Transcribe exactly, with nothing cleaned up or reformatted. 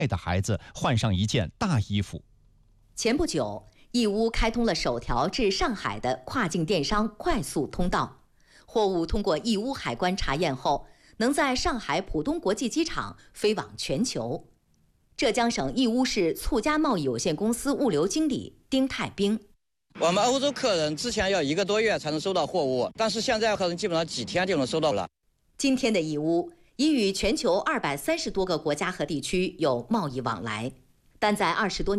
爱的孩子换上一件大衣服。 前不久，义乌开通了首条至上海的跨境电商快速通道，货物通过义乌海关查验后，能在上海浦东国际机场飞往全球。浙江省义乌市促家贸易有限公司物流经理丁太兵： 我们欧洲客人之前要一个多月才能收到货物，但是现在客人基本上几天就能收到了。 今天的义乌已与全球二百三十多个国家和地区有贸易往来，但在二十多年